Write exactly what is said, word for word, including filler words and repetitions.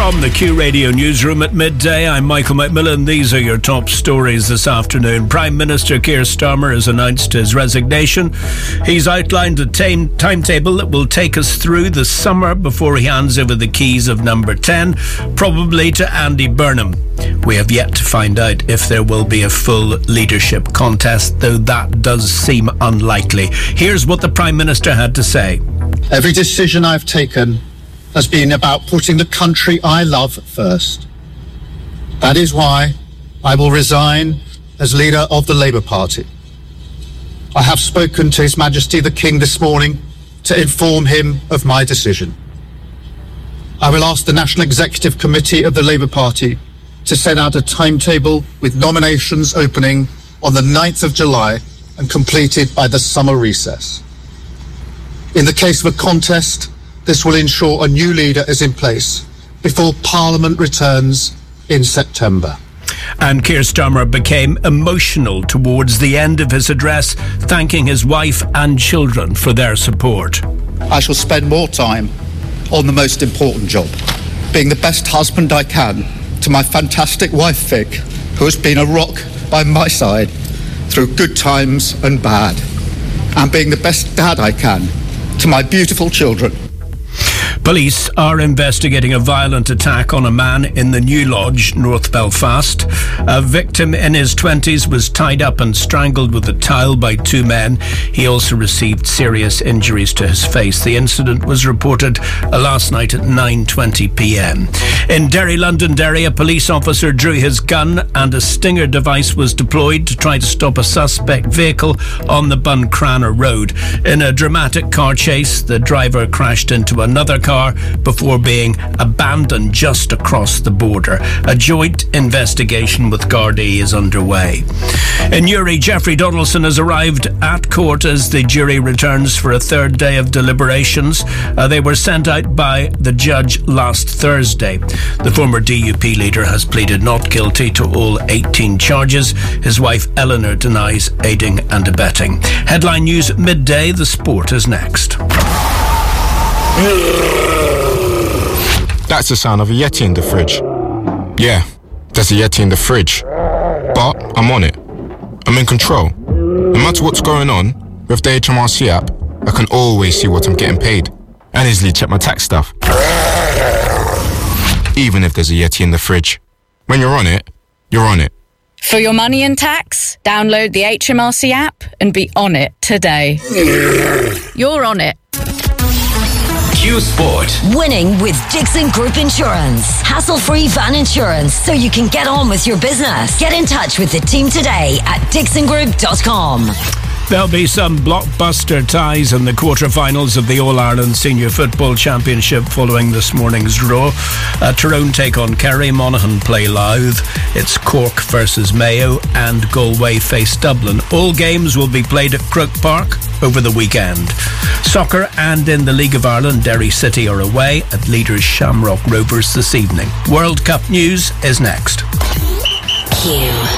From the Q Radio newsroom at midday, I'm Michael McMillan. These are your top stories this afternoon. Prime Minister Keir Starmer has announced his resignation. He's outlined a time- timetable that will take us through the summer before he hands over the keys of number ten, probably to Andy Burnham. We have yet to find out if there will be a full leadership contest, though that does seem unlikely. Here's what the Prime Minister had to say. Every decision I've taken has been about putting the country I love first. That is why I will resign as leader of the Labour Party. I have spoken to His Majesty the King this morning to inform him of my decision. I will ask the National Executive Committee of the Labour Party to set out a timetable with nominations opening on the ninth of July and completed by the summer recess. In the case of a contest, this will ensure a new leader is in place before Parliament returns in September. And Keir Starmer became emotional towards the end of his address, thanking his wife and children for their support. I shall spend more time on the most important job, being the best husband I can to my fantastic wife Vic, who has been a rock by my side through good times and bad, and being the best dad I can to my beautiful children. Police are investigating a violent attack on a man in the New Lodge, North Belfast. A victim in his twenties was tied up and strangled with a towel by two men. He also received serious injuries to his face. The incident was reported uh, last night at nine twenty p.m. In Derry, Londonderry, a police officer drew his gun and a Stinger device was deployed to try to stop a suspect vehicle on the Buncrana Road. In a dramatic car chase, the driver crashed into another car before being abandoned just across the border. A joint investigation with Gardaí is underway. In Uri, Jeffrey Donaldson has arrived at court as the jury returns for a third day of deliberations. Uh, they were sent out by the judge last Thursday. The former D U P leader has pleaded not guilty to all eighteen charges. His wife Eleanor denies aiding and abetting. Headline news at midday. The sport is next. That's the sound of a Yeti in the fridge. Yeah, there's a Yeti in the fridge. But I'm on it. I'm in control. No matter what's going on, with the H M R C app, I can always see what I'm getting paid and easily check my tax stuff. Even if there's a Yeti in the fridge. When you're on it, you're on it. For your money and tax, download the H M R C app and be on it today. You're on it. Q Sport. Winning with Dixon Group Insurance. Hassle-free van insurance so you can get on with your business. Get in touch with the team today at dixon group dot com. There'll be some blockbuster ties in the quarter-finals of the All-Ireland Senior Football Championship following this morning's draw. Uh, Tyrone take on Kerry, Monaghan play Louth. It's Cork versus Mayo and Galway face Dublin. All games will be played at Croke Park over the weekend. Soccer and in the League of Ireland, Derry City are away at leaders Shamrock Rovers this evening. World Cup news is next. Q.